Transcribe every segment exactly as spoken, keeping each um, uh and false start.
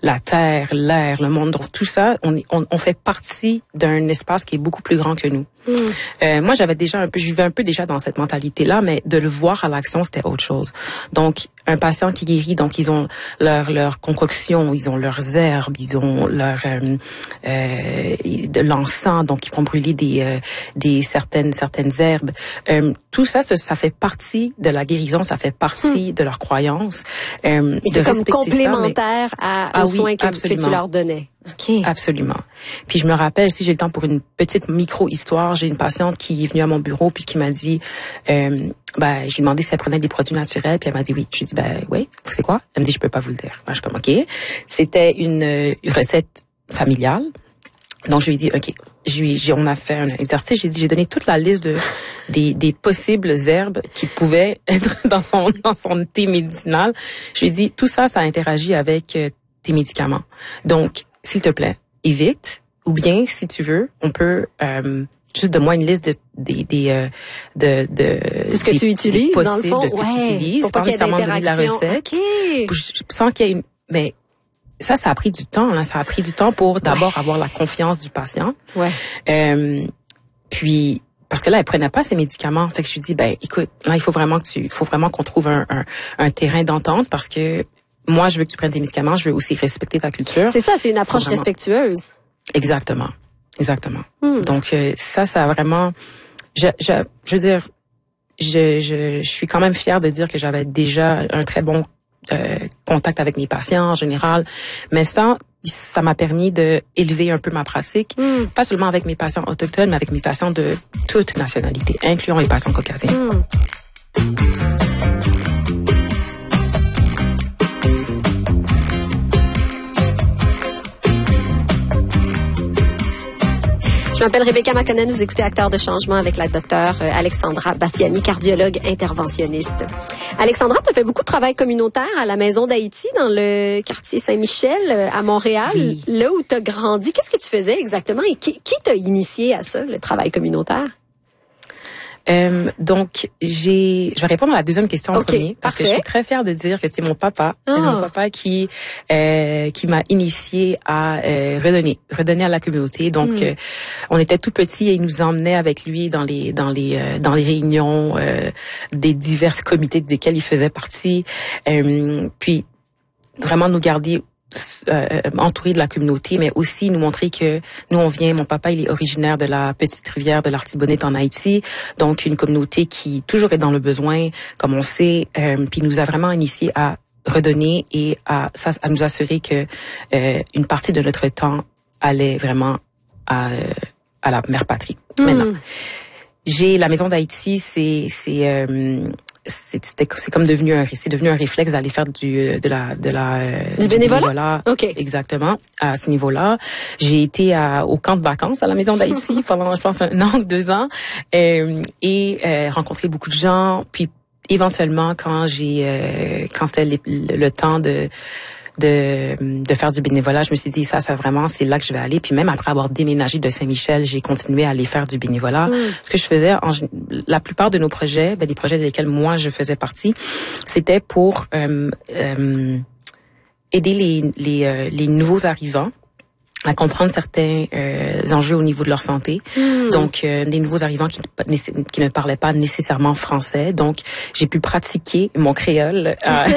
la terre, l'air, le monde. Donc tout ça, on, on, on fait partie d'un espace qui est beaucoup plus grand que nous. Mm. Euh, moi, j'avais déjà un peu, je vivais un peu déjà dans cette mentalité-là, mais de le voir à l'action, c'était autre chose. Donc, un patient qui guérit, donc ils ont leur leur concoction, ils ont leurs herbes, ils ont leur euh, euh, de l'encens, donc ils vont brûler des euh, des certaines certaines herbes. Euh, tout ça, ça, ça fait partie de la guérison, ça fait partie mm. de leur croyance. Euh, Et c'est comme complémentaire ça, mais... à, aux ah, soins oui, que, que tu leur donnais. Okay. Absolument. Puis je me rappelle, si j'ai le temps pour une petite micro-histoire, j'ai une patiente qui est venue à mon bureau puis qui m'a dit, euh, ben, je lui ai demandé si elle prenait des produits naturels puis elle m'a dit oui. Je lui ai dit, ben oui, c'est quoi? Elle me dit, je peux pas vous le dire. Ben, je suis comme, OK. C'était une, une recette familiale. Donc je lui ai dit, OK. Je lui, j'ai, on a fait un exercice, j'ai dit, j'ai donné toute la liste de, des, des possibles herbes qui pouvaient être dans son, dans son thé médicinal. Je lui ai dit, tout ça, ça interagit avec euh, tes médicaments. Donc, s'il te plaît, évite, ou bien, si tu veux, on peut euh, juste donne-moi une liste de des des euh, de de, de ce que des, tu utilises possibles, dans le fond, de ce que ouais, tu utilises, pour pas pas qu'il y ait nécessairement de la recette, okay. pour, sans qu'il y ait une, mais ça, ça a pris du temps. Là, ça a pris du temps pour d'abord ouais. avoir la confiance du patient. Ouais. Euh, puis parce que là, elle prenait pas ses médicaments. Fait que je lui dis, ben, écoute, là, il faut vraiment que tu, il faut vraiment qu'on trouve un, un, un terrain d'entente parce que moi, je veux que tu prennes tes médicaments, je veux aussi respecter ta culture. C'est ça, c'est une approche vraiment... respectueuse. Exactement, exactement. Hmm. Donc euh, ça, ça a vraiment, je, je, je veux dire, je, je, je suis quand même fière de dire que j'avais déjà un très bon euh, contact avec mes patients en général, mais ça, ça m'a permis de élever un peu ma pratique, hmm. pas seulement avec mes patients autochtones, mais avec mes patients de toute nationalité, incluant les patients caucasiens. Hmm. Je m'appelle Rebecca Makonnen, vous écoutez Acteurs de changement avec la docteure Alexandra Bastiani, cardiologue interventionniste. Alexandra, tu as fait beaucoup de travail communautaire à la Maison d'Haïti dans le quartier Saint-Michel à Montréal, oui. Là où tu as grandi. Qu'est-ce que tu faisais exactement et qui, qui t'a initié à ça, le travail communautaire? Euh, donc, j'ai, je vais répondre à la deuxième question en okay, premier parce parfait. que je suis très fière de dire que c'est mon papa, oh. c'est mon papa qui euh, qui m'a initiée à euh, redonner, redonner à la communauté. Donc, mm. euh, on était tout petits et il nous emmenait avec lui dans les dans les euh, dans les réunions euh, des divers comités desquels il faisait partie, euh, puis vraiment nous garder Euh, entouré de la communauté, mais aussi nous montrer que nous, on vient, mon papa, il est originaire de la petite rivière de l'Artibonite en Haïti, donc une communauté qui toujours est dans le besoin, comme on sait, euh, puis nous a vraiment initié à redonner et à, à nous assurer que euh, une partie de notre temps allait vraiment à, à la mère patrie. Mmh. Maintenant, j'ai la Maison d'Haïti, c'est c'est euh, c'est c'est c'est comme devenu un c'est devenu un réflexe d'aller faire du de la de la du, du bénévolat. bénévolat okay. Exactement, à ce niveau-là. J'ai été à, au camp de vacances à la Maison d'Haïti pendant je pense un an ou deux ans euh, et euh, rencontré beaucoup de gens, puis éventuellement quand j'ai euh, quand c'était le, le, le temps de de de faire du bénévolat, je me suis dit ça ça vraiment c'est là que je vais aller. Puis même après avoir déménagé de Saint-Michel, j'ai continué à aller faire du bénévolat. Mm. Ce que je faisais en, la plupart de nos projets, ben des projets desquels moi je faisais partie, c'était pour euh, euh, aider les les euh, les nouveaux arrivants à comprendre certains euh, enjeux au niveau de leur santé. Mm. Donc, euh, des nouveaux arrivants qui, qui ne parlaient pas nécessairement français. Donc, j'ai pu pratiquer mon créole euh,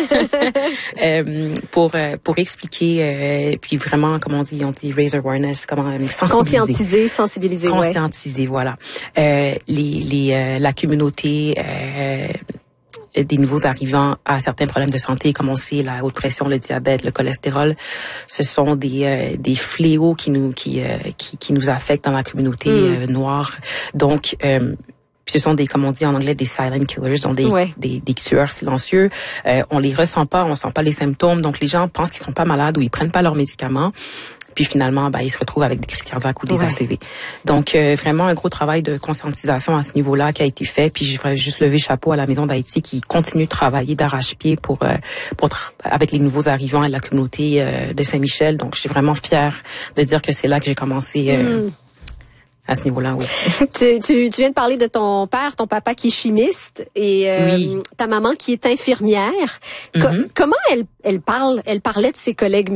euh, pour pour expliquer, euh, puis vraiment, comme on dit, on dit raise awareness, comment sensibiliser. Conscientiser, sensibiliser, Conscientiser, ouais. voilà. Euh, les les euh, la communauté. Euh, des nouveaux arrivants à certains problèmes de santé, comme on sait, la haute pression, le diabète, le cholestérol, ce sont des euh, des fléaux qui nous qui euh, qui qui nous affectent dans la communauté mm. euh, noire. Donc euh, puis ce sont des, comme on dit en anglais, des silent killers, donc des ouais. des, des tueurs silencieux. Euh, on les ressent pas, on sent pas les symptômes, donc les gens pensent qu'ils sont pas malades ou ils prennent pas leurs médicaments. Puis finalement, ben, ils se retrouvent avec des crises cardiaques ou des ouais. A C V. Donc, euh, vraiment un gros travail de conscientisation à ce niveau-là qui a été fait. Puis je voudrais juste lever chapeau à la Maison d'Haïti qui continue de travailler d'arrache-pied pour, euh, pour tra- avec les nouveaux arrivants et la communauté euh, de Saint-Michel. Donc, je suis vraiment fière de dire que c'est là que j'ai commencé euh, mm. à ce niveau-là, oui. tu, tu, tu viens de parler de ton père, ton papa qui est chimiste et euh, oui. ta maman qui est infirmière. Mm-hmm. Co- comment elle, elle parle, elle parlait de ses collègues